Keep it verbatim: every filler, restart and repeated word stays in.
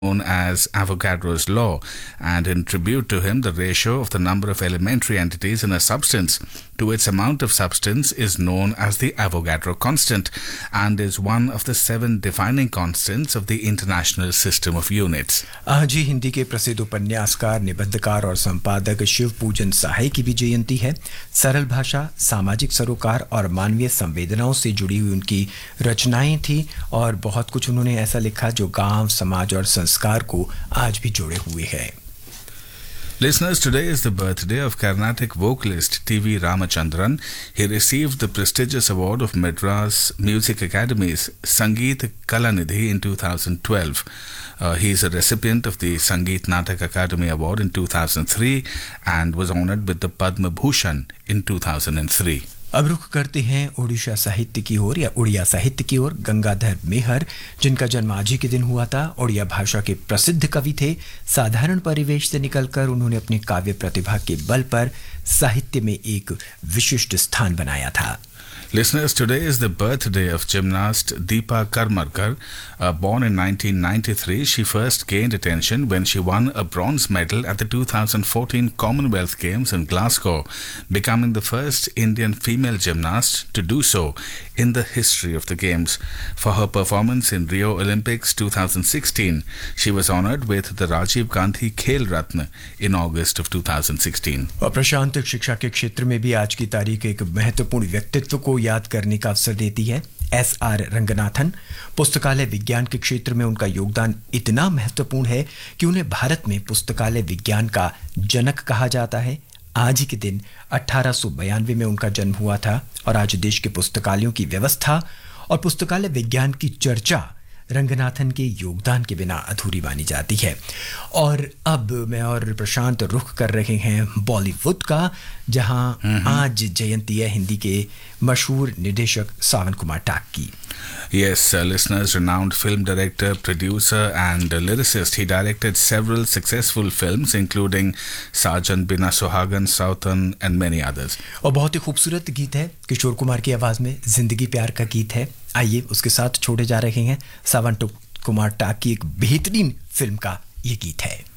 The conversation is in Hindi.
known as Avogadro's law, and in tribute to him, the ratio of the number of elementary entities in a substance to its amount of substance is known as the Avogadro constant and is one of the seven defining constants of the International System of Units. आज ही हिंदी के प्रसिद्ध उपन्यासकार, निबंधकार और संपादक शिव पूजन सहाय की भी जयंती है। सरल भाषा, सामाजिक सरोकार और मानवीय संवेदनाओं से जुड़ी हुई उनकी रचनाएं थी और बहुत कुछ उन्होंने ऐसा लिखा जो गांव, समाज और संस्कार को आज भी जोड़े हुए है। Listeners, today is the birthday of Carnatic vocalist T V Ramachandran. He received the prestigious award of Madras Music Academy's Sangeet Kalanidhi in two thousand twelve. Uh, he is a recipient of the Sangeet Natak Academy Award in two thousand three and was honored with the Padma Bhushan in two thousand three. अब रुख करते हैं ओडिशा साहित्य की ओर या उड़िया साहित्य की ओर। गंगाधर मेहर, जिनका जन्म आज ही के दिन हुआ था, ओडिया भाषा के प्रसिद्ध कवि थे। साधारण परिवेश से निकलकर उन्होंने अपनी काव्य प्रतिभा के बल पर साहित्य में एक विशिष्ट स्थान बनाया था। Listeners, today is the birthday of gymnast Deepa Karmarkar. Uh, born in nineteen ninety-three, she first gained attention when she won a bronze medal at the two thousand fourteen Commonwealth Games in Glasgow, becoming the first Indian female gymnast to do so in the history of the Games. For her performance in Rio Olympics twenty sixteen, she was honored with the Rajiv Gandhi Khel Ratna in August of two thousand sixteen. और प्रशांत शिक्षा के क्षेत्र में भी आज की तारीख एक महत्वपूर्ण व्यक्तित्व को याद करने का अवसर देती है। S R Ranganathan. पुस्तकालय विज्ञान के क्षेत्र में उनका योगदान इतना महत्वपूर्ण है कि उन्हें भारत में पुस्तकालय विज्ञान का जनक कहा जाता है। आज ही के दिन अठारह सौ बयानवे में उनका जन्म हुआ था और आज देश के पुस्तकालयों की व्यवस्था और पुस्तकालय विज्ञान की चर्चा रंगनाथन के योगदान के बिना अधूरी मानी जाती है। और अब मैं और प्रशांत रुख कर रहे हैं बॉलीवुड का, जहां आज जयंती है हिंदी के मशहूर निर्देशक सावन कुमार टाक की। Yes, uh, listeners, renowned film director, producer and uh, lyricist. He directed several successful films including Sajan Bina Sohagan, Southern and many others. और बहुत ही खूबसूरत गीत है, किशोर कुमार की आवाज में जिंदगी प्यार का गीत है। आइए उसके साथ छोड़े जा रहे हैं सावन कुमार टाक की एक बेहतरीन फिल्म का ये गीत है।